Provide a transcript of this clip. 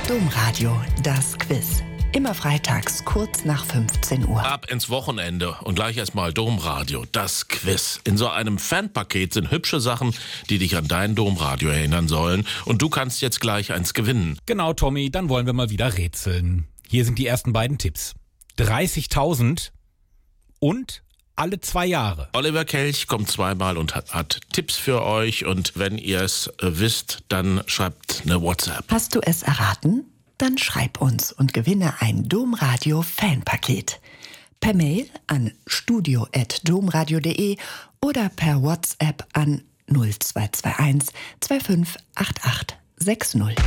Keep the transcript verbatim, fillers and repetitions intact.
Domradio, das Quiz. Immer freitags kurz nach fünfzehn Uhr. Ab ins Wochenende und gleich erstmal Domradio, das Quiz. In so einem Fanpaket sind hübsche Sachen, die dich an dein Domradio erinnern sollen. Und du kannst jetzt gleich eins gewinnen. Genau, Tommy, dann wollen wir mal wieder rätseln. Hier sind die ersten beiden Tipps. dreißigtausend und alle zwei Jahre. Oliver Kelch kommt zweimal und hat, hat Tipps für euch. Und wenn ihr es äh, wisst, dann schreibt eine WhatsApp. Hast du es erraten? Dann schreib uns und gewinne ein Domradio-Fanpaket. Per Mail an studio at domradio punkt de oder per WhatsApp an null zwei zwei eins zwei fünf acht acht sechs null.